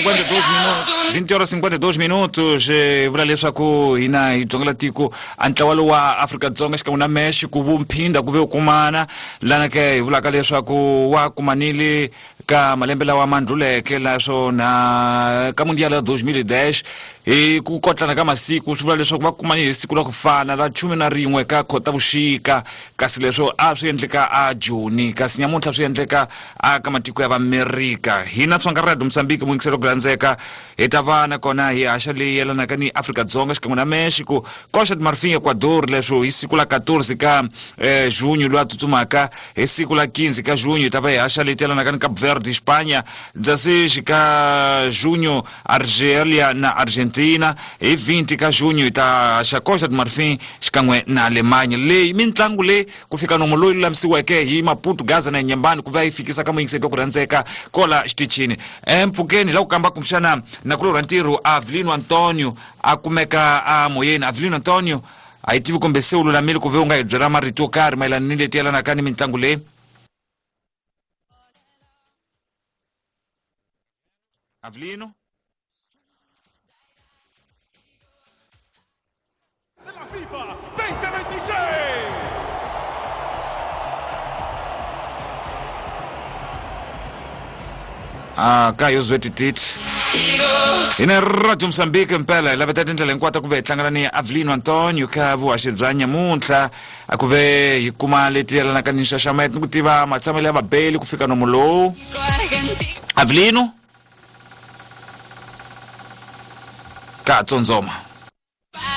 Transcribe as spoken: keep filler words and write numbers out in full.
cinquanta e dois minutos, vinte horas e cinquanta e dois minutos, vula leswaku hina hi dzonga la tiko antlawa wa Afrika-Dzonga xikan'we na Mexico wu mphinda ku ve u kumana lana ke hi vulaka leswaku wa kumanile ka malembe lawa mandluleke laso na ka mundial ya dois mil e dez hi ku kotlana ka masiku swi vula leswaku va kumane hi siku la ku fana ra khume na rin'we ka Khotavuxika kasi leswo a swi endleka a Juni kasi nyamuntlha swi endleka a ka matiko ya Amerika. Hina swanga radio Mozambique mungiselo grandzeka hi ta vana kona hi haxa leyi yelana ka ni Afrika-Dzonga xikan'we na Mexico Costa de Marfim Ecuador leswo hi siku la quatorze ka eh, junho lwa tsutsumaka hi siku la quinze ka junho hi ta va hi haxa leyi yelana ka ni Cape Verde Espanha dzasi ka junho Argelia na Argentina hi vinte ka junho hi ta haxa Costa de Marfim xikan'we na Alemanya. Leyi mitlangu leyi ku fika nomu loyi lamisiweke hi Maputo Gaza na Nyambani ku va yi fikisa ka mungiselo ku rhandzeka kola xitichini empfukeni la ku kamba kumshana na kulora ntirho Avelino Antonio a kumeka a moyeni. Avelino Antonio a hi tivi kumbe se u lulamile ku ve u nga hi byela marito yo karhi mayelana ni leti yelana ka ni mitlangu leyi. Avelino la FIFA veinte veintiséis. Ah, kayo zwetititi ina radio Mozambique mpela la vetata ndlela inkwata ku ve tlangana ni Avelino Antonio ka vuhaxi bya nyamuntlha a ku ve hi kuma leti yelana ka ni nxaxameto ni ku tiva matsamelo ya vabeli ku fika nomu lowu. Avelino ka tsondzoma